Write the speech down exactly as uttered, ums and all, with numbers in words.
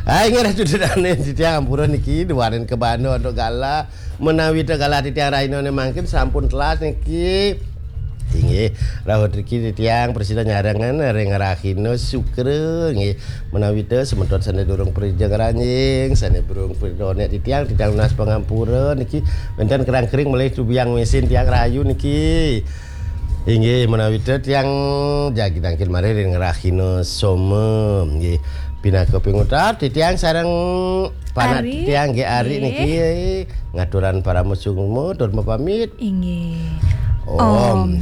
Ah ngira dudane titiang ampura niki duwanen kebano untuk gala menawi tegala titiang rainone mangkin sampun telas niki. Inggih rawuh niki titiang presiden nyarengan ring rahino sukre nggih menawi teu sementot sane durung prijeng ranjing sane burung pridone titiang titiang nas pangampura niki wonten kerang-kering melih tubiang mesin tiang rayu niki. Inggih menawi teu tiang jagi tangkil mari ring rahino some nggih pinaka pingutar titiang sareng panat titiang nggih ari niki ngaturan para musuh tur pamit. Inggih. Om.